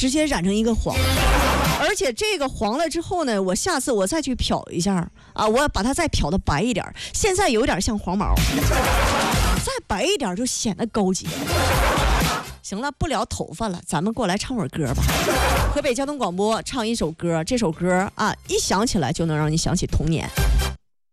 直接染成一个黄，而且这个黄了之后呢，我下次我再去漂一下啊，我把它再漂的白一点，现在有点像黄毛，再白一点就显得高级。行了，不聊头发了，咱们过来唱会儿歌吧。河北交通广播唱一首歌，这首歌啊，一想起来就能让你想起童年。